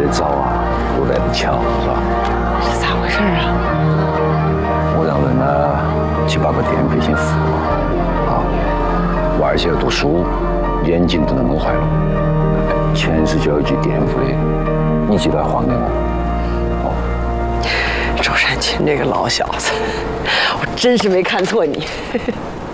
得早啊，又来得巧，是吧？ 这咋回事啊？ 我让人呢去把个电费先付了啊，娃儿些要读书，眼镜都能弄坏了，钱是交一句电费的，你记得还给我。 周善群这个老小子，我真是没看错你。